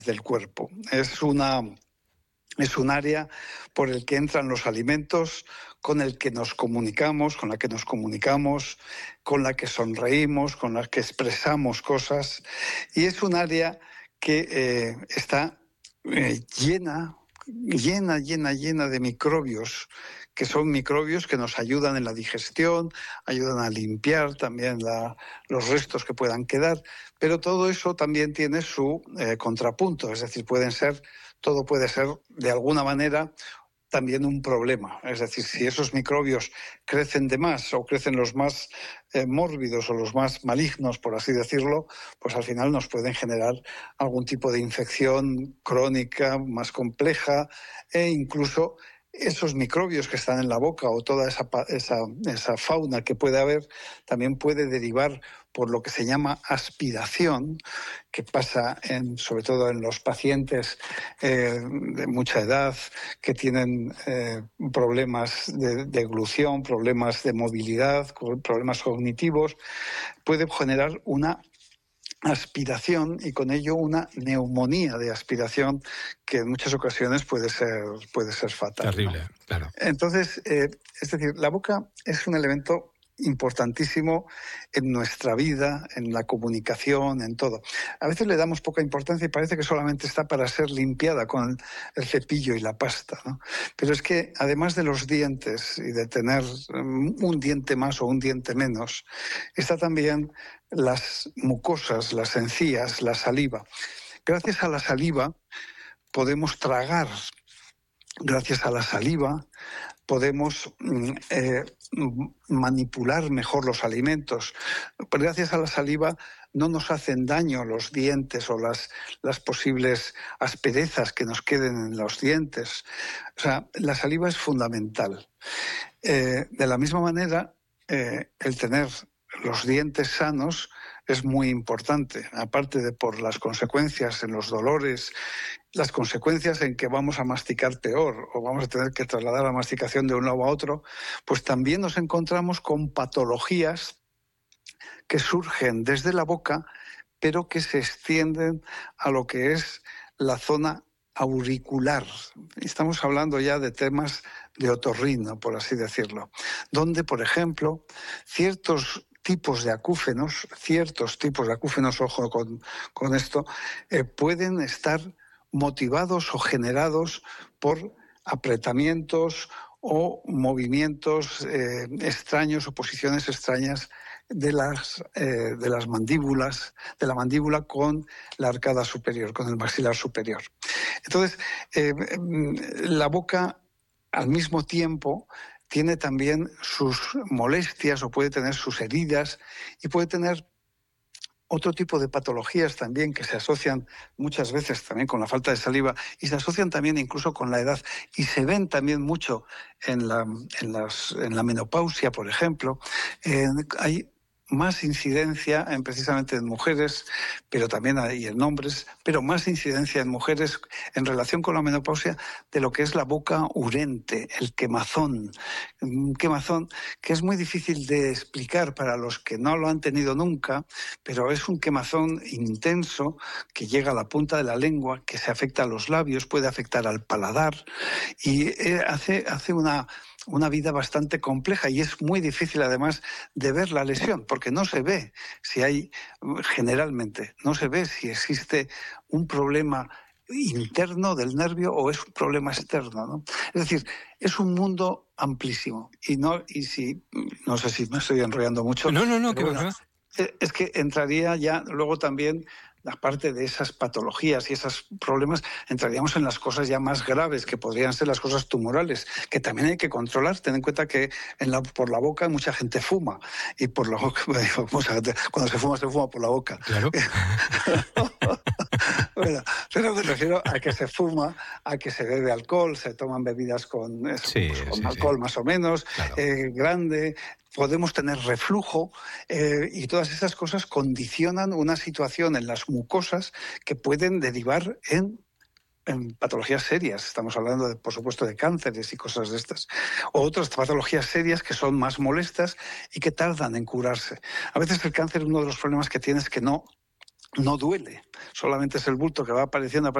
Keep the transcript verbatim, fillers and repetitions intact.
del cuerpo. Es una... Es un área por el que entran los alimentos, con el que nos comunicamos, con la que nos comunicamos, con la que sonreímos, con la que expresamos cosas. Y es un área que eh, está eh, llena, llena, llena, llena de microbios, que son microbios que nos ayudan en la digestión, ayudan a limpiar también la, los restos que puedan quedar, pero todo eso también tiene su eh, contrapunto, es decir, pueden ser, todo puede ser de alguna manera también un problema. Es decir, si esos microbios crecen de más o crecen los más eh, mórbidos o los más malignos, por así decirlo, pues al final nos pueden generar algún tipo de infección crónica más compleja e incluso esos microbios que están en la boca o toda esa, esa, esa fauna que puede haber también puede derivar por lo que se llama aspiración, que pasa en, sobre todo en los pacientes eh, de mucha edad que tienen eh, problemas de deglución, problemas de movilidad, problemas cognitivos, puede generar una aspiración y con ello una neumonía de aspiración que en muchas ocasiones puede ser, puede ser fatal, ¿no? Terrible, claro. Entonces, eh, es decir, la boca es un elemento importantísimo en nuestra vida, en la comunicación, en todo. A veces le damos poca importancia y parece que solamente está para ser limpiada con el cepillo y la pasta, ¿no? Pero es que además de los dientes y de tener un diente más o un diente menos, está también las mucosas, las encías, la saliva. Gracias a la saliva podemos tragar. Gracias a la saliva podemos eh, manipular mejor los alimentos. Gracias a la saliva no nos hacen daño los dientes o las, las posibles asperezas que nos queden en los dientes. O sea, la saliva es fundamental. Eh, de la misma manera, eh, el tener los dientes sanos es muy importante, aparte de por las consecuencias en los dolores, las consecuencias en que vamos a masticar peor o vamos a tener que trasladar la masticación de un lado a otro, pues también nos encontramos con patologías que surgen desde la boca, pero que se extienden a lo que es la zona auricular. Estamos hablando ya de temas de otorrino, por así decirlo, donde, por ejemplo, ciertos tipos de acúfenos, ciertos tipos de acúfenos, ojo con, con esto, eh, pueden estar motivados o generados por apretamientos o movimientos eh, extraños o posiciones extrañas de las, eh, de las mandíbulas, de la mandíbula con la arcada superior, con el maxilar superior. Entonces, eh, la boca al mismo tiempo tiene también sus molestias o puede tener sus heridas y puede tener otro tipo de patologías también que se asocian muchas veces también con la falta de saliva y se asocian también incluso con la edad y se ven también mucho en la, en las, en la menopausia, por ejemplo. Eh, hay más incidencia en, precisamente en mujeres, pero también hay en hombres, pero más incidencia en mujeres en relación con la menopausia de lo que es la boca urente, el quemazón. Un quemazón que es muy difícil de explicar para los que no lo han tenido nunca, pero es un quemazón intenso que llega a la punta de la lengua, que se afecta a los labios, puede afectar al paladar y eh, hace, hace una... una vida bastante compleja y es muy difícil además de ver la lesión porque no se ve si hay, generalmente, no se ve si existe un problema interno del nervio o es un problema externo, ¿no? Es decir, es un mundo amplísimo y no, y si, no sé si me estoy enrollando mucho, No, no, no, pero ¿qué va, bueno, qué va? es que entraría ya luego también la parte de esas patologías y esos problemas, entraríamos en las cosas ya más graves, que podrían ser las cosas tumorales, que también hay que controlar. Ten en cuenta que en la, por la boca mucha gente fuma, y por la boca, cuando se fuma, se fuma por la boca. Claro. Bueno, pero me refiero a que se fuma, a que se bebe alcohol, se toman bebidas con, eso, Sí, pues, con sí, sí. alcohol más o menos, Claro. eh, grande, podemos tener reflujo eh, y todas esas cosas condicionan una situación en las mucosas que pueden derivar en en patologías serias. Estamos hablando, de, por supuesto, de cánceres y cosas de estas. O otras patologías serias que son más molestas y que tardan en curarse. A veces el cáncer, uno de los problemas que tiene es que no no duele, solamente es el bulto que va apareciendo,